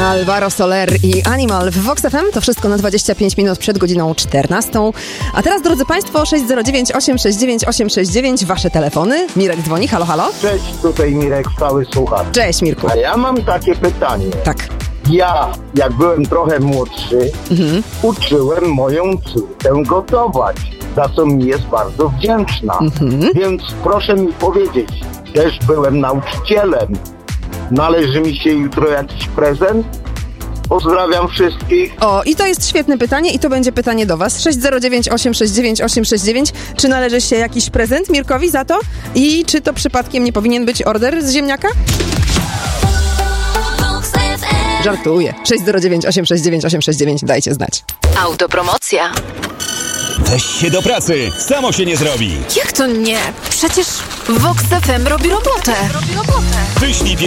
Alvaro Soler i Animal w Vox FM. To wszystko na 25 minut przed godziną 14. A teraz, drodzy Państwo, 609 869 869, wasze telefony. Mirek dzwoni, halo, halo. Cześć, tutaj Mirek, stały słuchacz. Cześć, Mirku. A ja mam takie pytanie. Tak. Ja, jak byłem trochę młodszy, uczyłem moją córkę gotować, za co mi jest bardzo wdzięczna. Więc proszę mi powiedzieć, też byłem nauczycielem. Należy mi się jutro jakiś prezent? Pozdrawiam wszystkich. O, i to jest świetne pytanie i to będzie pytanie do was. 609 869 869. Czy należy się jakiś prezent Mirkowi za to? I czy to przypadkiem nie powinien być order z ziemniaka? Żartuję. 609 869 869. Dajcie znać. Autopromocja. Weź się do pracy, samo się nie zrobi. Jak to nie? Przecież Vox FM robi robotę. Wyślij